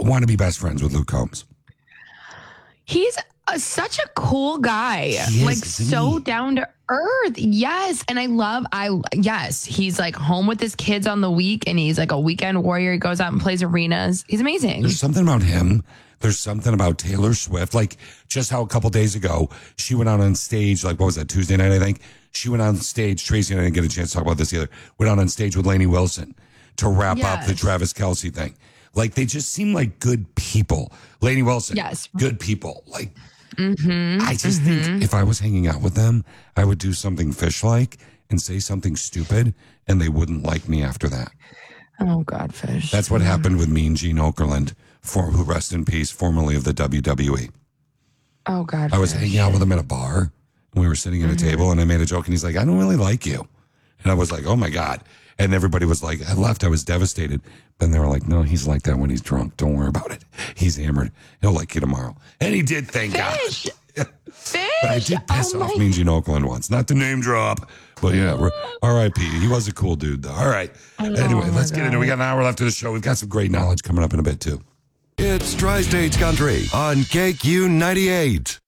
want to be best friends with Luke Combs. He's such a cool guy. He is, like isn't so he? down to earth. Yes. And yes, he's like home with his kids on the week and he's like a weekend warrior. He goes out and plays arenas. He's amazing. There's something about him. There's something about Taylor Swift. Like just how a couple days ago, she went out on stage, like what was that, Tuesday night, I think? She went on stage, Tracy and I didn't get a chance to talk about this either, went out on stage with Lainey Wilson to wrap up the Travis Kelce thing. Like they just seem like good people. Lainey Wilson, yes, good people. Like I just think if I was hanging out with them, I would do something fish-like and say something stupid and they wouldn't like me after that. Oh, God, Fish. That's what happened with me and Gene Okerlund, who rest in peace, formerly of the WWE. Oh, God, I was Fish. hanging out with him at a bar and we were sitting at a table and I made a joke and he's like, I don't really like you. And I was like, oh my God. And everybody was like, I left. I was devastated. Then they were like, no, he's like that when he's drunk. Don't worry about it. He's hammered. He'll like you tomorrow. And he did, thank Fish. God. Fish. But I did piss off Mean Gene Okerlund once. Not to name drop. But yeah, R.I.P. He was a cool dude, though. All right. Anyway, let's get into it. We got an hour left of the show. We've got some great knowledge coming up in a bit, too. It's Tri-States Country on KQ 98.